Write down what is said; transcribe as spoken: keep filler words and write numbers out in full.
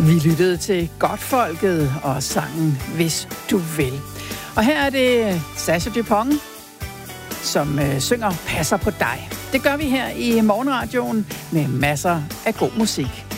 Vi lyttede til Godtfolket og sangen Hvis du vil. Og her er det Sascha Dupont, som øh, synger Passer på dig. Det gør vi her i Morgenradioen med masser af god musik.